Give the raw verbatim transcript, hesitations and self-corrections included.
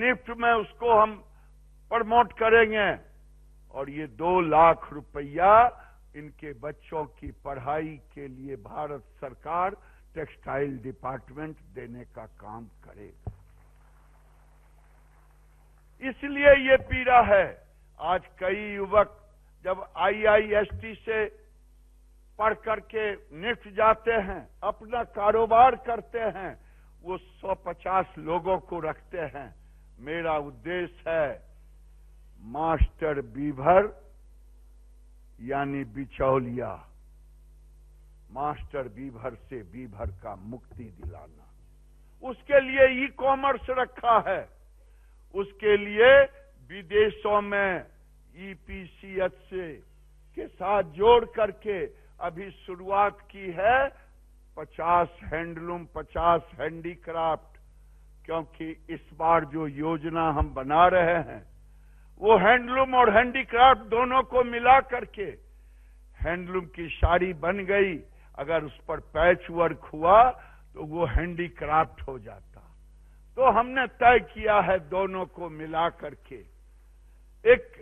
NIFT में उसको हम प्रमोट करेंगे और ये दो लाख रुपया इनके बच्चों की पढ़ाई के लिए भारत सरकार टेक्सटाइल डिपार्टमेंट देने का काम करेगा। इसलिए ये पीड़ा है। आज कई युवक जब आई आई एस टी से पढ़ करके निफ्ट जाते हैं, अपना कारोबार करते हैं, वो सौ पचास लोगों को रखते हैं। मेरा उद्देश्य है मास्टर बीभर यानी बिचौलिया, मास्टर बीभर से बीभर का मुक्ति दिलाना। उसके लिए ई कॉमर्स रखा है, उसके लिए विदेशों में ई पी सी एच से के साथ जोड़ करके अभी शुरुआत की है पचास हैंडलूम, पचास हैंडीक्राफ्ट, क्योंकि इस बार जो योजना हम बना रहे हैं वो हैंडलूम और हैंडीक्राफ्ट दोनों को मिला करके हैंडलूम की साड़ी बन गई, अगर उस पर पैच वर्क हुआ तो वो हैंडीक्राफ्ट हो जाता। तो हमने तय किया है दोनों को मिला करके एक